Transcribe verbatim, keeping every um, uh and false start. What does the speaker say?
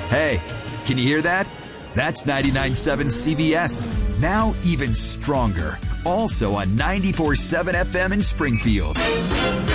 Hey, can you hear that? That's ninety-nine point seven C B S. Now even stronger. Also on ninety-four point seven F M in Springfield.